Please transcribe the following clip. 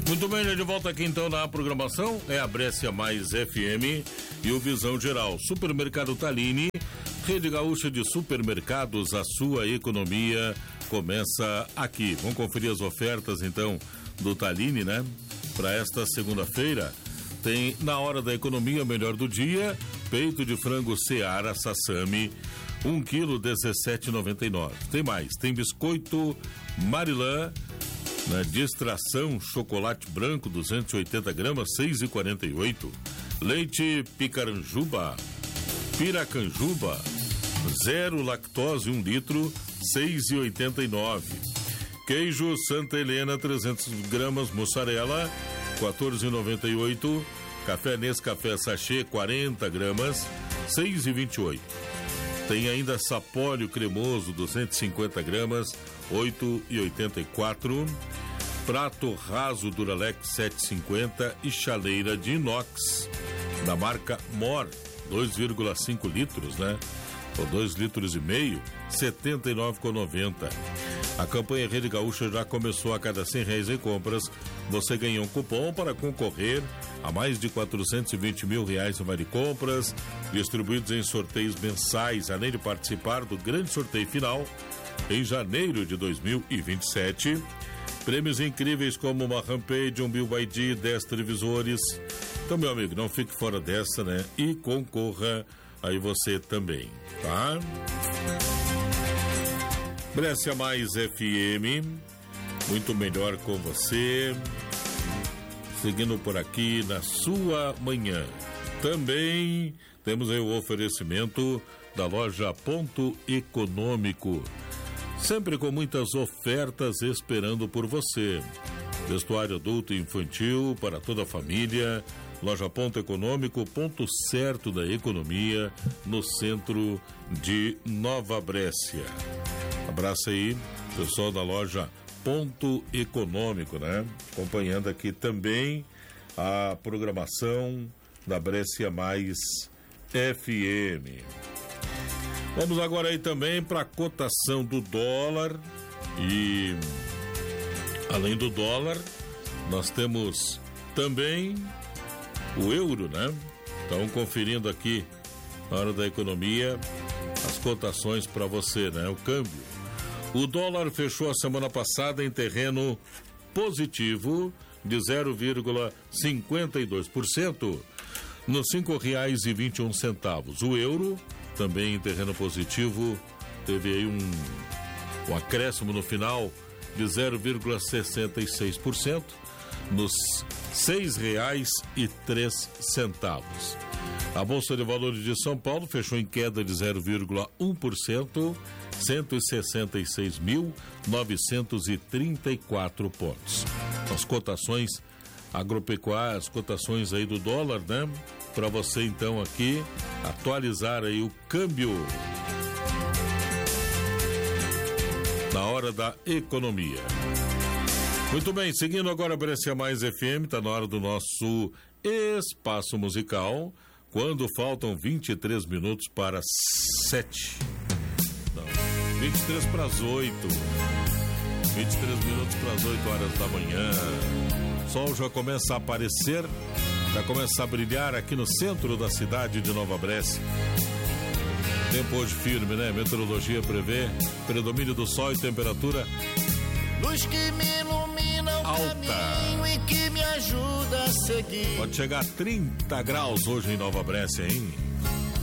Muito bem, de volta aqui então na programação, é a Brescia Mais FM e o Visão Geral. Supermercado Tallini, Rede Gaúcha de Supermercados, a sua economia começa aqui. Vamos conferir as ofertas então do Tallini, né? Para esta segunda-feira, tem na hora da economia, melhor do dia, peito de frango Seara Sassami, 1 kg 17,99. Tem mais, tem biscoito Marilã, na distração, chocolate branco 280 gramas, 6,48. Leite Piracanjuba, 0 lactose 1 litro, 6,89. Queijo Santa Helena 300 gramas, mussarela 14,98. Café Nescafé sachê 40 gramas, 6,28. Tem ainda sapólio cremoso 250 gramas, 8,84. Prato raso Duralex 7,50 e chaleira de inox da marca Mor, 2,5 litros, né? Ou 2,5 litros, 79,90. A campanha Rede Gaúcha já começou. A cada R$100 em compras, você ganha um cupom para concorrer a mais de R$420 mil em vale compras, distribuídos em sorteios mensais, além de participar do grande sorteio final em janeiro de 2027. Prêmios incríveis como uma Rampage, um BYD, 10 televisores. Então, meu amigo, não fique fora dessa, né? E concorra aí você também, tá? Brescia Mais FM, muito melhor com você. Seguindo por aqui na sua manhã. Também temos aí o oferecimento da loja Ponto Econômico. Sempre com muitas ofertas esperando por você. Vestuário adulto e infantil para toda a família. Loja Ponto Econômico, ponto certo da economia, no centro de Nova Brescia. Abraço aí, pessoal da loja Ponto Econômico, né? Acompanhando aqui também a programação da Brescia Mais FM. Vamos agora aí também para a cotação do dólar. E além do dólar, nós temos também o euro, né? Então, conferindo aqui na hora da economia as cotações para você, né? O câmbio. O dólar fechou a semana passada em terreno positivo de 0,52%, nos R$5,21. O euro também em terreno positivo, teve aí um acréscimo no final de 0,66%, nos R$6,03. A Bolsa de Valores de São Paulo fechou em queda de 0,1%, 166.934 pontos. As cotações agropecuárias, as cotações aí do dólar, né? Para você então aqui atualizar aí o câmbio na hora da economia. Muito bem, seguindo agora a Brescia Mais FM, tá na hora do nosso espaço musical, quando faltam 23 minutos para 7. Não, 23 para as 8. 23 minutos para as 8 horas da manhã. O sol já começa a aparecer, já começa a brilhar aqui no centro da cidade de Nova Brescia. Tempo hoje firme, né? Meteorologia prevê predomínio do sol e temperatura luz que me ilumina o caminho e que me ajuda a seguir. Pode chegar a 30 graus hoje em Nova Brescia, hein?